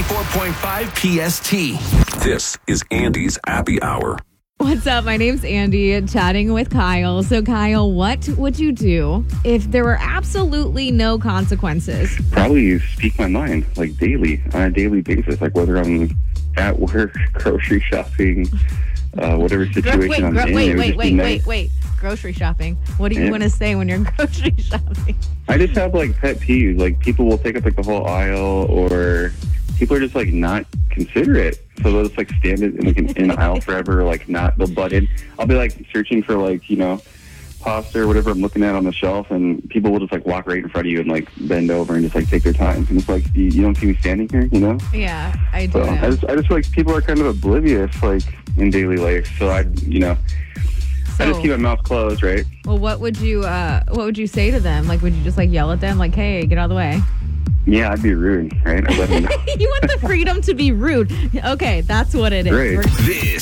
94.5 PST. This is Andy's Happy Hour. What's up? My name's Andy, chatting with Kyle. So, Kyle, what would you do if there were absolutely no consequences? Probably speak my mind, like daily, on a daily basis, like whether I'm at work, grocery shopping, whatever situation I'm in. Wait. Grocery shopping. What do you want to say when you're grocery shopping? I just have like pet peeves. Like people will take up like the whole aisle, or people are just like not considerate. So they'll just like stand in the aisle forever, like they'll butt in. I'll be like searching for like, pasta or whatever I'm looking at on the shelf, and people will just like walk right in front of you and like bend over and just like take their time. And it's like, you don't see me standing here, Yeah, I do. So I just feel like people are kind of oblivious, like in daily life. So I just keep my mouth closed, right? Well, what would you say to them? Like, would you just like yell at them, like, "Hey, get out of the way"? Yeah, I'd be rude, right? I'd let them know. You want the freedom to be rude. Okay, that's what it is. Right. This